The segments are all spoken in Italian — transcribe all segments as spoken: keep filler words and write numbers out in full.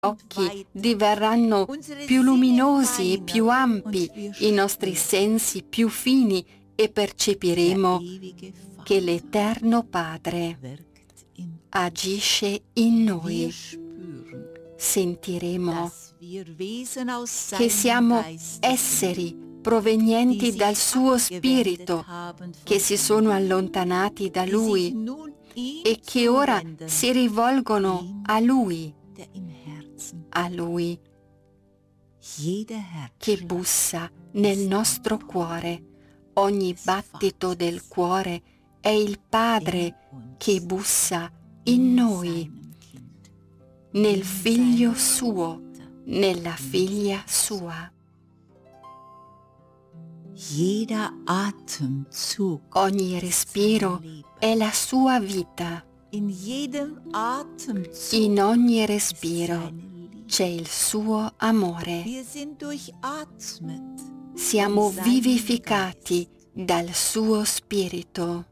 occhi diverranno più luminosi e più ampi, i nostri sensi più fini e percepiremo che l'Eterno Padre agisce in noi. Sentiremo che siamo esseri provenienti dal suo spirito, che si sono allontanati da Lui e che ora si rivolgono a Lui, a Lui che bussa nel nostro cuore. Ogni battito del cuore è il Padre che bussa in noi, nel Figlio suo, nella Figlia sua. Ogni respiro è la sua vita. In ogni respiro c'è il suo amore. Siamo vivificati dal suo spirito.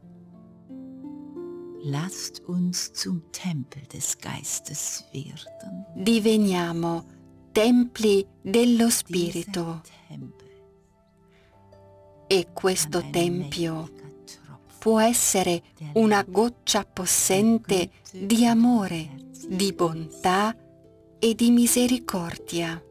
Lasst uns zum Tempel des Geistes werden. Diveniamo templi dello spirito. E questo tempio può essere una goccia possente di amore, di bontà e di misericordia.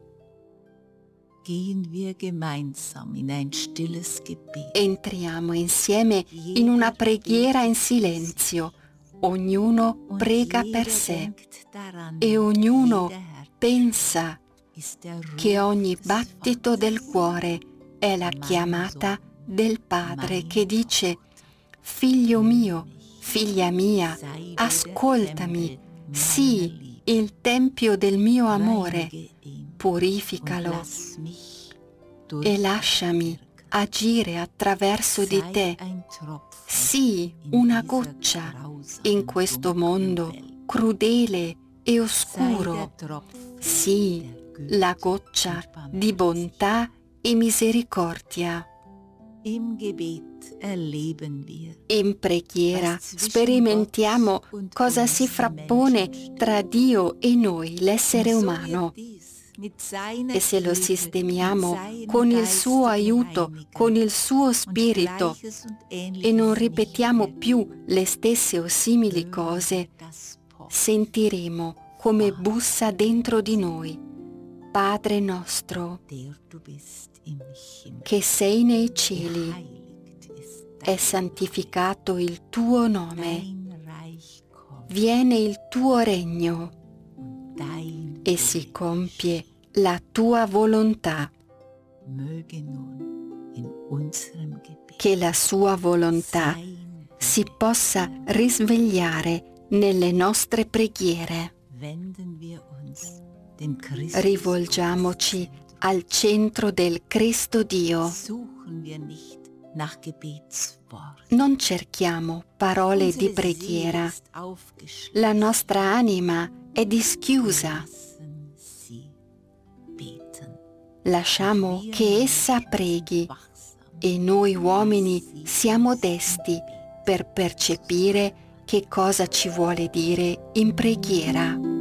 Entriamo insieme in una preghiera in silenzio. Ognuno prega per sé e ognuno pensa che ogni battito del cuore è la chiamata del Padre che dice: Figlio mio, figlia mia, ascoltami, sii il tempio del mio amore, purificalo e lasciami agire attraverso di te. Sii una goccia in questo mondo crudele e oscuro. Sii la goccia di bontà e misericordia. In preghiera sperimentiamo cosa si frappone tra Dio e noi, l'essere umano. E se lo sistemiamo con il suo aiuto, con il suo spirito, e non ripetiamo più le stesse o simili cose, sentiremo come bussa dentro di noi: Padre nostro, che sei nei cieli, è santificato il tuo nome, viene il tuo regno e si compie la tua volontà. Che la sua volontà si possa risvegliare nelle nostre preghiere. Rivolgiamoci al centro del Cristo Dio. Non cerchiamo parole di preghiera. La nostra anima è dischiusa. Lasciamo che essa preghi e noi uomini siamo desti per percepire che cosa ci vuole dire in preghiera.